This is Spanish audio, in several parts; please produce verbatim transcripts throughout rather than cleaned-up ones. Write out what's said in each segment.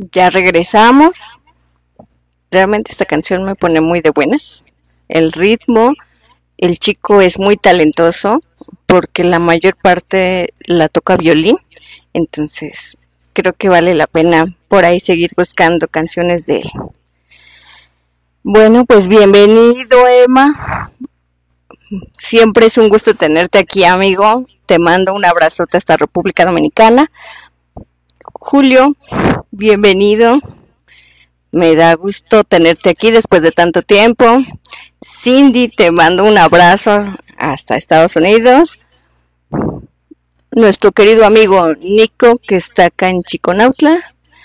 Ya regresamos. Realmente esta canción me pone muy de buenas. El ritmo, el chico es muy talentoso porque la mayor parte la toca violín. Entonces creo que vale la pena por ahí seguir buscando canciones de él. Bueno, pues bienvenido, Emma. Siempre es un gusto tenerte aquí, amigo. Te mando un abrazote hasta República Dominicana. Julio, bienvenido. Me da gusto tenerte aquí después de tanto tiempo. Cindy, te mando un abrazo hasta Estados Unidos. Nuestro querido amigo Nico, que está acá en Chiconautla.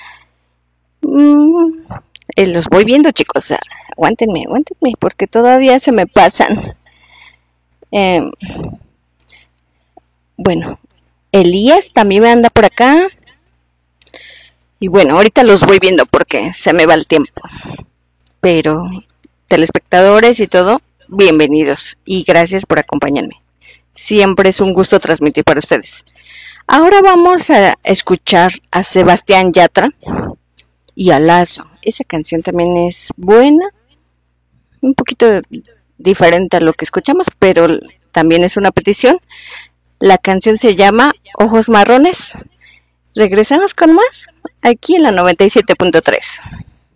Mm, eh, los voy viendo, chicos. Aguántenme, aguántenme, porque todavía se me pasan. Eh, bueno, Elías también me anda por acá. Y bueno, ahorita los voy viendo porque se me va el tiempo. Pero telespectadores y todo, bienvenidos y gracias por acompañarme. Siempre es un gusto transmitir para ustedes. Ahora vamos a escuchar a Sebastián Yatra y a Lazo. Esa canción también es buena, un poquito diferente a lo que escuchamos, pero también es una petición. La canción se llama Ojos Marrones. Regresamos con más aquí en la noventa y siete punto tres.